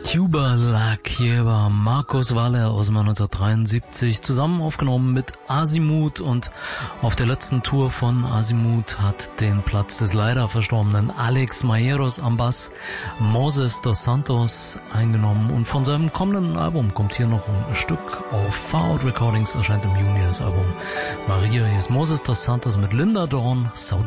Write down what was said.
Tuba La Quieva, Marcos Valle aus dem Jahr 1973, zusammen aufgenommen mit Azimuth, und auf der letzten Tour von Azimuth hat den Platz des leider verstorbenen Alex Mayeros am Bass Moses dos Santos eingenommen, und von seinem kommenden Album kommt hier noch ein Stück. Auf Far Out Recordings erscheint im Juni das Album Maria. Hier ist Moses dos Santos mit Linda Dawn, Saudade.